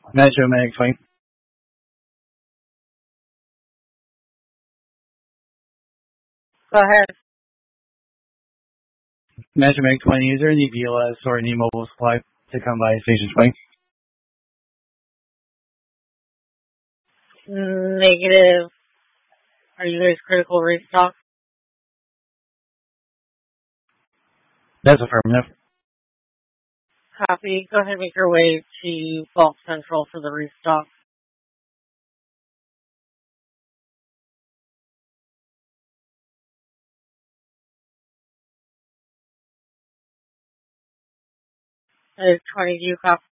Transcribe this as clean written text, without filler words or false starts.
Metro Medic 20. Go ahead. Metro Medic 20, is there any BLS or any mobile supply to come by Station 20? Negative. Are you guys critical restock? That's affirmative. Copy. Go ahead and make your way to Vault Central for the restock. There's 20 you copy.